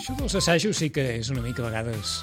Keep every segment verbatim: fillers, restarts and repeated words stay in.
Això dels assajos sí que és una mica a vegades...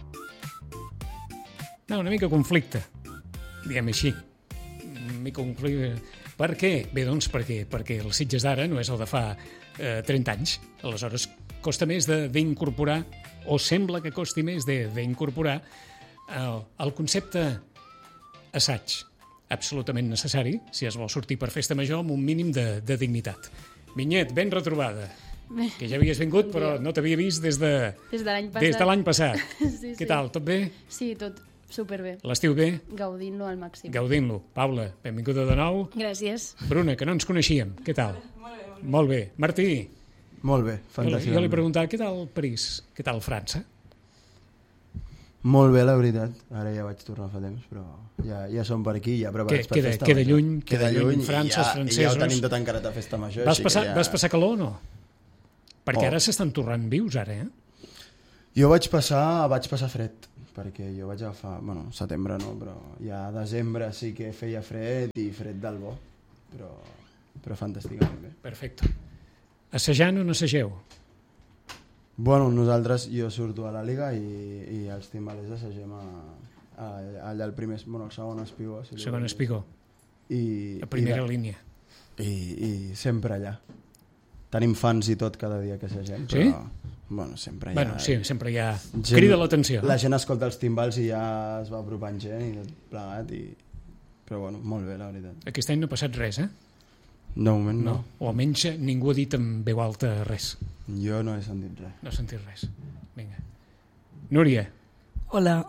No, una mica conflicte, diguem així. Una mica conflicte. Per què? Bé, doncs perquè, perquè el Sitges d'ara no és el de fa eh, trenta anys. Aleshores, costa més d'incorporar, o sembla que costi més d'incorporar el, el concepte assaig, absolutament necessari, si es vol sortir per festa major amb un mínim de, de dignitat. Vinyet, ben retrobada. Bé. Que ja havies vingut, però no t'havia vist des de, des de l'any passat. Des de l'any passat. Sí, Què sí. tal, tot bé? Sí, tot superbé. L'estiu bé? Gaudint-lo al màxim. Gaudint-lo. Paula, benvinguda de nou. Gràcies. Bruna, que no ens coneixíem. Què tal? Molt bé. Molt bé. Molt bé. Martí? Molt bé, fantàstic. Jo li preguntava, què tal París? Què tal França? Molt bé, la veritat. Ara ja vaig tornar fa temps, però ja, ja som per aquí, ja preparats per queda, festa queda major. Lluny, queda, queda lluny, França, ja, els francesos... I ja ho tenim tot encarat a festa major. Vas passar, ja... vas passar calor o no? Perquè oh. ara s'estan tornant vius, ara, eh? Jo vaig passar, vaig passar fred, perquè jo vaig agafar... Bueno, setembre no, però ja a desembre sí que feia fred i fred del bo, però, però fantàsticament bé. Perfecte. Assajant o no assageu? Bueno, nosaltres, jo surto a la Liga i, i els timbalers assagem a, a, allà al primer... Bueno, el segon espigó. Si segon espigó. I, a primera i, línia. I, I sempre allà. Tenim fans i tot cada dia que assagem, sí? però bueno, sempre hi ha... Bueno, sí, sempre hi ha... Gent, crida l'atenció. La gent escolta els timbals i ja es va apropant gent i tot plegat. I... Però bueno, molt bé, la veritat. Aquest any no ha passat res, eh? De moment no. no. O almenys ningú ha dit en veu alta res. Jo no he sentit res. No he sentit res. Vinga. Núria. Hola.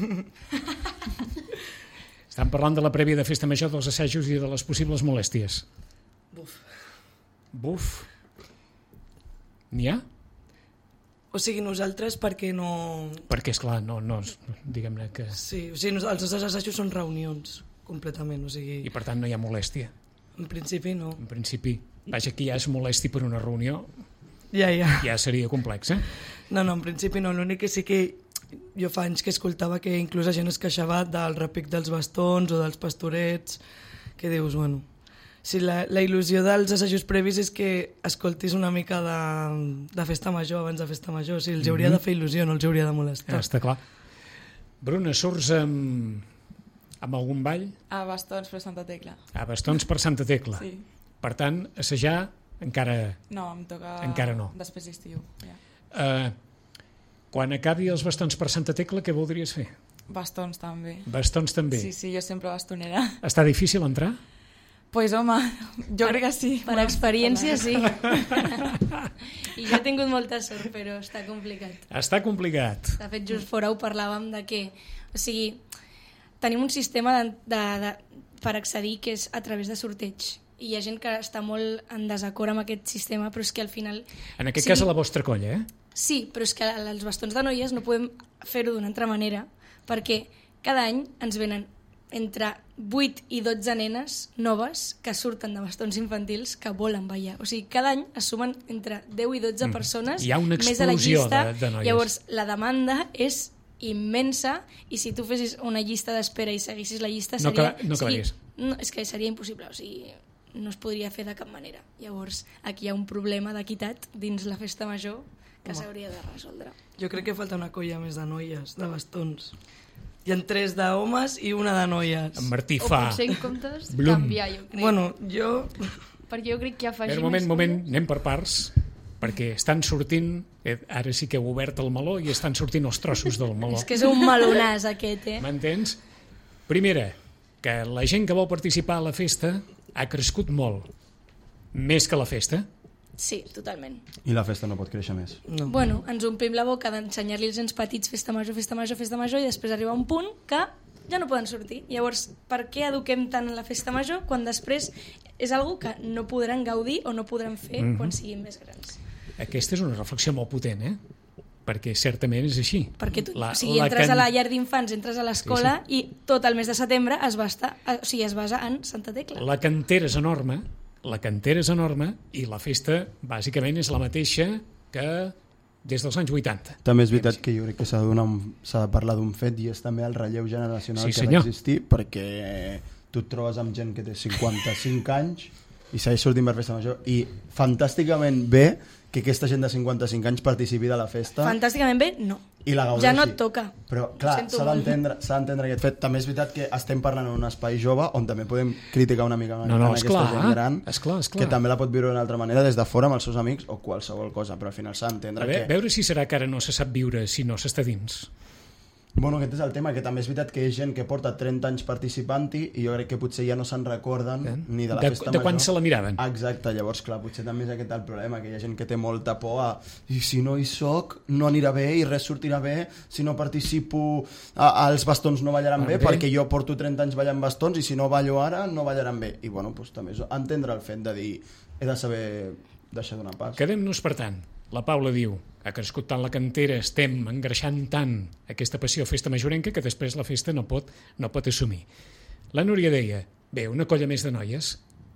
Estan parlant de la prèvia de festa major, dels assajos i de les possibles molèsties. Buf. Buf. N'hi ha? O sigui, nosaltres perquè no... Perquè, esclar, no, no, diguem-ne que... Sí, o sigui, els nostres assajos són reunions, completament, o sigui... I per tant no hi ha molèstia? En principi no. En principi. Vaja, que ja es molesti per una reunió... Ja, ja. Ja seria complex, eh? No, no, en principi no. L'únic que sí que jo fa anys que escoltava que inclús la gent es queixava del repic dels bastons o dels pastorets, que dius, bueno... Si la, la il·lusió dels assajos previs és que escoltis una mica de, de festa major abans de festa major. O sigui, els hauria mm-hmm. de fer il·lusió, no els hauria de molestar. Ja, està clar. Bruna, surts amb, amb algun ball? A bastons per Santa Tecla. A bastons per Santa Tecla. Sí. Per tant, assajar encara... No, em toca encara no. Després d'estiu. Ja. Uh, quan acabi els bastons per Santa Tecla, què voldries fer? Bastons també. Bastons també? Sí, sí, jo sempre bastonera. Està difícil entrar? Pues home, jo crec que sí. Per experiència sí. I jo he tingut molta sort, però està complicat. Està complicat. De fet, just fora ho parlàvem de que... O sigui, tenim un sistema de, de, de, per accedir que és a través de sorteig. I hi ha gent que està molt en desacord amb aquest sistema, però és que al final... En aquest sigui, cas a la vostra colla, eh? Sí, però és que els bastons de noies no podem fer-ho d'una altra manera, perquè cada any ens venen entre vuit i dotze nenes noves que surten de bastons infantils que volen ballar. O sigui, cada any es sumen entre deu i dotze persones Hi ha una més de la explosió llista. de, de noies. Llavors, la demanda és immensa i si tu fessis una llista d'espera i seguissis la llista no seria... No acabaries. Sí, no, és que seria impossible, o sigui, no es podria fer de cap manera. Llavors, aquí hi ha un problema d'equitat dins la festa major que s'hauria de resoldre. Jo crec que falta una colla més de noies, de bastons. Hi ha tres d'homes i una de noies. En Martí o fa... O potser en comptes Blum. canviar, jo crec. Bueno, jo... Perquè jo crec que afegir Un moment, més... moment, anem per parts, perquè estan sortint, eh, ara sí que heu obert el meló i estan sortint els trossos del meló. És que és un melonàs aquest, eh? M'entens? Primera, que la gent que vol participar a la festa ha crescut molt, més que la festa. Sí, totalment. I la festa no pot créixer més. No. Bueno, ens omplim la boca d'ensenyar-li als nens petits festa major, festa major, festa major, i després arriba un punt que ja no poden sortir. Llavors, per què eduquem tant en la festa major quan després és algo que no podran gaudir o no podran fer mm-hmm. quan siguin més grans? Aquesta és una reflexió molt potent, eh? Perquè certament és així. Perquè tu, la, o sigui, la entres can... a la llar d'infants, entres a l'escola sí, sí. i tot el mes de setembre es, va estar, o sigui, es basa en Santa Tecla. La cantera és enorme, la cantera és enorme i la festa bàsicament és la mateixa que des dels anys vuitanta. També és veritat que jo crec que s'ha de, donar un, s'ha de parlar d'un fet i és també el relleu generacional sí, que senyor. va existir, perquè tu et trobes amb gent que té cinquanta-cinc anys i segueix sortint per festa major, i fantàsticament bé que aquesta gent de cinquanta-cinc anys participi de la festa. Fantàsticament bé, no. I la gaudeixi. Ja no et toca. Però, clar, s'ha d'entendre s'ha d'entendre aquest fet. També és veritat que estem parlant en un espai jove on també podem criticar una mica no, no, aquesta esclar, gent gran, esclar, esclar. que també la pot viure d'una altra manera des de fora amb els seus amics o qualsevol cosa, però al final s'ha d'entendre que... que... Veure si serà que ara no se sap viure si no s'està dins. Bueno, aquest és el tema, que també és veritat que és gent que porta trenta anys participant-hi i jo crec que potser ja no se'n recorden eh? ni de la de, festa de major. quan se la miraven. Exacte, llavors, clar, potser també és aquest el problema, que hi ha gent que té molta por a i si no hi soc, no anirà bé i res sortirà bé, si no participo a, als bastons no ballaran bé, bé, perquè jo porto trenta anys ballant bastons i si no ballo ara no ballaran bé. I bueno, doncs també és entendre el fet de dir he de saber deixar donar pas. Quedem-nos, per tant, la Paula diu, ha crescut tant la cantera, estem engreixant tant aquesta passió festa majorenca que després la festa no pot, no pot assumir. La Núria deia, bé, una colla més de noies.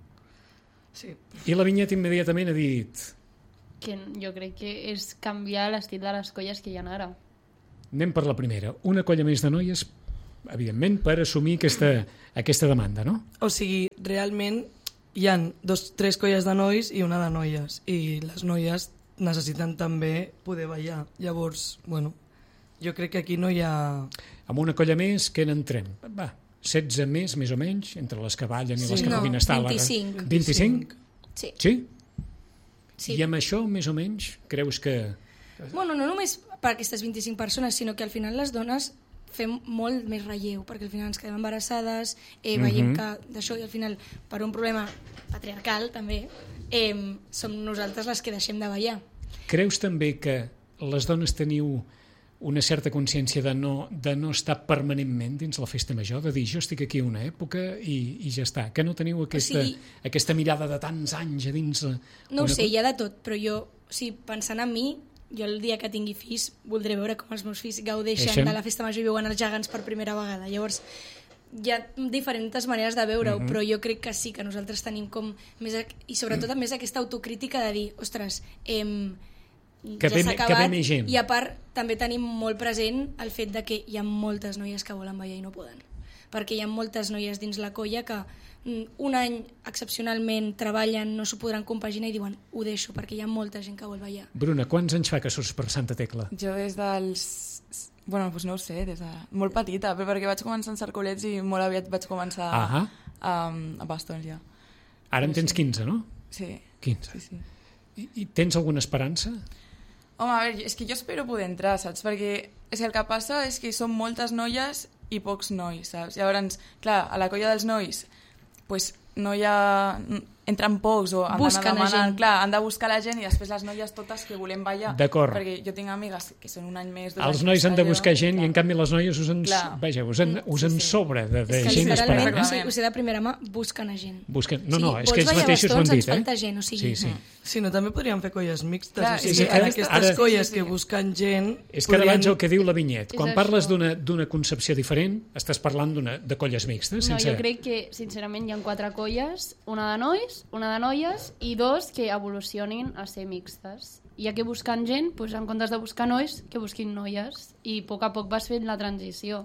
Sí. I la Vinyet immediatament ha dit... Que jo crec que és canviar l'estil de les colles que hi ha ara. Anem per la primera. Una colla més de noies, evidentment, per assumir aquesta, aquesta demanda, no? O sigui, realment hi han dos, tres colles de nois i una de noies. I les noies necessiten també poder ballar. Llavors, bueno, jo crec que aquí no hi ha... Amb una colla més, que n'entrem? Va, setze més, més o menys, entre les que ballen i Sí, les que no, puguin estar... vint-i-cinc. vint-i-cinc? Sí. Sí? Sí. I amb això, més o menys, creus que... Bueno, no només per aquestes vint-i-cinc persones, sinó que al final les dones fem molt més relleu, perquè al final ens quedem embarassades, eh, veiem Mhm. que d'això, i al final, per un problema patriarcal, també, eh, som nosaltres les que deixem de ballar. Creus també que les dones teniu una certa consciència de no, de no estar permanentment dins la festa major, de dir jo estic aquí una època i, i ja està, que no teniu aquesta, O sigui, aquesta mirada de tants anys a dins... la- No ho una sé, co- hi ha de tot, però jo, o sigui, pensant en mi, jo el dia que tingui fills voldré veure com els meus fills gaudeixen Eixen. de la festa major i veuen els gegants per primera vegada. Llavors, hi ha diferents maneres de veure-ho, Mhm. però jo crec que sí, que nosaltres tenim com més... ac- I sobretot més aquesta autocrítica de dir, ostres, em, Que ja ve s'ha me- que acabat, ve més gent. i a part també tenim molt present el fet de que hi ha moltes noies que volen ballar i no poden. Perquè hi ha moltes noies dins la colla que mm, un any excepcionalment treballen, no s'ho podran compaginar i diuen ho deixo perquè hi ha molta gent que vol ballar. Bruna, quants anys fa que surts per Santa Tecla? Jo des dels... Bueno, doncs no ho sé, des de molt petita, però perquè vaig començar en cercolets i molt aviat vaig començar Ahà. a, a bastons ja. Ara en tens quinze, no? Sí, quinze. sí, sí. I, I tens alguna esperança? Home, a veure, és que jo espero poder entrar, saps? Perquè és que el que passa és que són moltes noies i pocs nois, saps? Llavors, clar, a la colla dels nois, pues, no hi ha... entren pocs o han Busquen d'anar a demanant, gent. clar, han de buscar la gent i després les noies totes que volem ballar. D'acord. Perquè jo tinc amigues que són un any més... dos Els anys nois més han de allò, buscar gent clar. i en canvi les noies usen, Clar. vaja, usen, usen sí, sí. sobre de, de És que gent literalment, esperant. o eh? sigui, ho sé de primera mà, busquen a gent. Busquen... No, Sí, no, és vols que ells ballar mateixos ho han bastons? dit, Ens falta eh? gent, o sigui, Sí, sí. Si no, també podríem fer colles mixtes. Clar, o sigui, sí, en ara- aquestes ara- colles Sí, sí, que sí. busquen gent... És que ara podrien- vaig al que diu la Vinyet. És Quan això. parles d'una d'una concepció diferent, estàs parlant d'una de colles mixtes. No, Sense... jo crec que, sincerament, hi ha quatre colles, una de nois, una de noies i dos que evolucionin a ser mixtes. I ja que busquen gent, doncs, en comptes de buscar nois, que busquin noies. I a poc a poc vas fent la transició.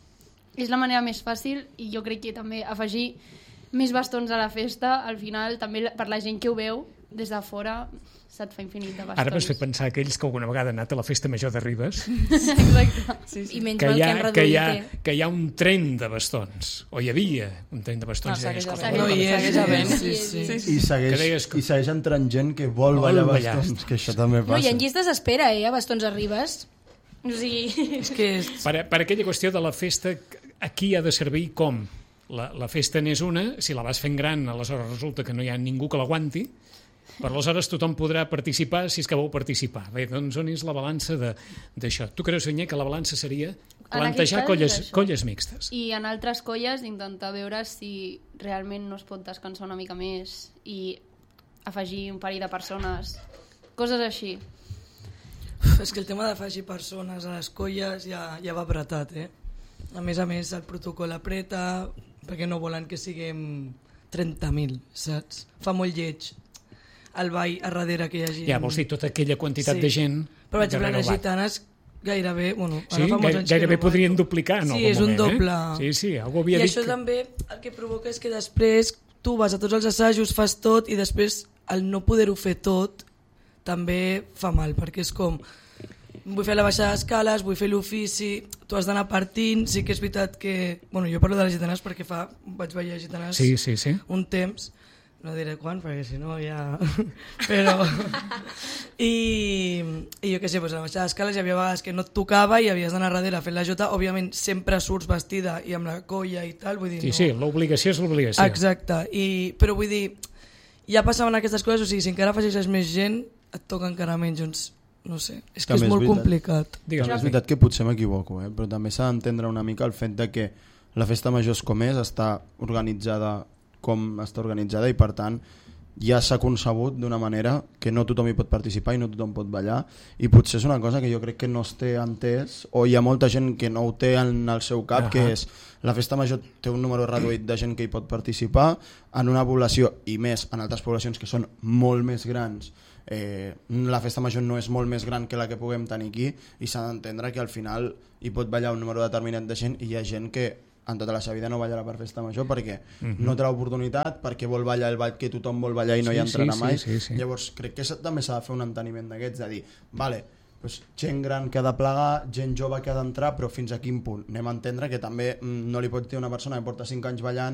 És la manera més fàcil i jo crec que també afegir més bastons a la festa, al final, també per la gent que ho veu, des de fora se't fa infinit de bastons. Ara m'has fet pensar aquells que alguna vegada han anat a la festa major de Ribes, Exacte. Sí, sí. I menys que mal hi, que han ha, reduït. que, hi ha, eh? que hi ha un tren de bastons, o hi havia un tren de bastons. No, i deies, segueix "Escolta, havent-hi. No hi és, Segueix havent-hi. sí, sí. Sí, I segueix, Que deies que- i segueix entrant gent que vol, Vol ballar ballar. bastons, que això també No, passa. hi ha llistes d'espera, eh, a bastons a Ribes. O sigui... És que és... Per, per aquella qüestió de la festa, a qui ha de servir com? La, la festa n'és una, si la vas fent gran, aleshores resulta que no hi ha ningú que l'aguanti, però aleshores tothom podrà participar si és que vol participar. Bé, doncs on és la balança de- d'això? Tu creus, Vinyet, que la balança seria plantejar cas colles, és això. colles mixtes? I en altres colles intentar veure si realment no es pot descansar una mica més i afegir un parell de persones, coses així. És que el tema d'afegir persones a les colles ja, ja va apretat, eh? A més a més, el protocol apreta perquè no volen que siguem trenta mil, saps? Fa molt lleig el ball a darrere que hi hagi... Ja, vols dir tota aquella quantitat Sí. de gent... Però, per exemple, darrere les el bar. gitanes gairebé... Bueno, Sí, ara fa molts gaire, anys que gairebé no podrien ballo. duplicar en Sí, algun és un moment, doble. eh? Sí, sí, algú havia I dit això que... també el que provoca és que després, tu vas a tots els assajos, fas tot i després el no poder-ho fer tot també fa mal, perquè és com vull fer la baixada d'escales, vull fer l'ofici, tu has d'anar partint, sí que és veritat que... Bueno, jo parlo de les gitanes perquè fa, vaig veure gitanes sí, sí, sí. un temps, no diré quan perquè si no ja... Però... I, i jo què sé, doncs a la baixada d'escales hi havia vegades que no et tocava i havies d'anar darrere fent la jota, òbviament sempre surts vestida i amb la colla i tal, vull dir... Sí, no... sí, l'obligació és l'obligació. Exacte, i, però vull dir, ja passaven aquestes coses, o sigui, si encara afegeixes més gent, et toca encara menys, doncs... No sé, és que, que és molt veritat, complicat. Digue'm, és veritat que potser m'equivoco, eh? Però també s'ha d'entendre una mica el fet de que la festa major és com és, està organitzada com està organitzada i per tant ja s'ha concebut d'una manera que no tothom hi pot participar i no tothom pot ballar i potser és una cosa que jo crec que no es té entès o hi ha molta gent que no ho té en el seu cap, uh-huh. que és la festa major té un número reduït de gent que hi pot participar en una població i més en altres poblacions que són molt més grans. Eh, la festa major no és molt més gran que la que puguem tenir aquí i s'ha d'entendre que al final hi pot ballar un número determinat de gent i hi ha gent que en tota la seva vida no ballarà per festa major perquè uh-huh. no té l'oportunitat, perquè vol ballar el ball que tothom vol ballar i no sí, hi entrena sí, mai sí, sí, sí. Llavors crec que també s'ha de fer un enteniment d'aquests, de dir, vale, doncs gent gran que ha de plegar, gent jove que ha d'entrar, però fins a quin punt? Anem a entendre que també no li pot dir una persona que porta cinc anys ballant